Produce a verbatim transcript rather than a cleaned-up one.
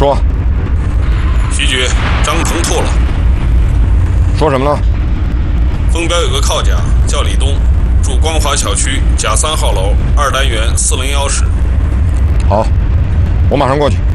说。 徐局，张鹏吐了。 说什么呢？ 封标有个靠甲叫李东，住光华小区甲三号楼二单元四零幺室。 好，我马上过去。